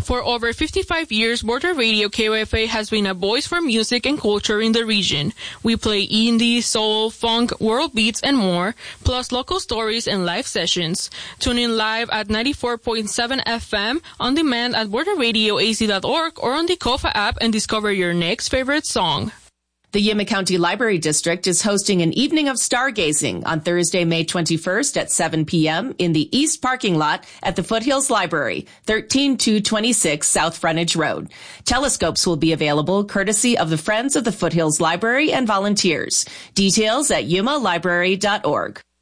For over 55 years, Border Radio KOFA has been a voice for music and culture in the region. We play indie, soul, funk, world beats, and more, plus local stories and live sessions. Tune in live at 94.7 FM, on demand at borderradioaz.org or on the KOFA app and discover your next favorite song. The Yuma County Library District is hosting an evening of stargazing on Thursday, May 21st at 7 p.m. in the East parking lot at the Foothills Library, 13226 South Frontage Road. Telescopes will be available courtesy of the Friends of the Foothills Library and volunteers. Details at yumalibrary.org.